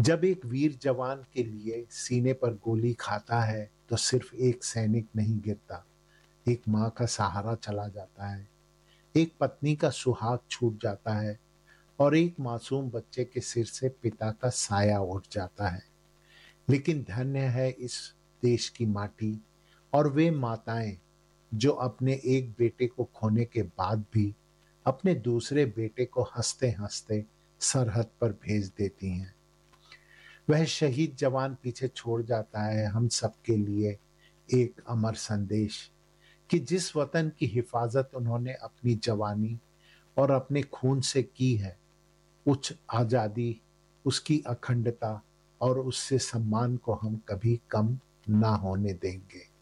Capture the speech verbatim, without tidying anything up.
जब एक वीर जवान के लिए सीने पर गोली खाता है तो सिर्फ एक सैनिक नहीं गिरता, एक माँ का सहारा चला जाता है, एक पत्नी का सुहाग छूट जाता है और एक मासूम बच्चे के सिर से पिता का साया उठ जाता है। लेकिन धन्य है इस देश की माटी और वे माताएं जो अपने एक बेटे को खोने के बाद भी अपने दूसरे बेटे को हंसते हंसते सरहद पर भेज देती हैं। वह शहीद जवान पीछे छोड़ जाता है हम सबके लिए एक अमर संदेश कि जिस वतन की हिफाजत उन्होंने अपनी जवानी और अपने खून से की है, उच्च आजादी, उसकी अखंडता और उससे सम्मान को हम कभी कम ना होने देंगे।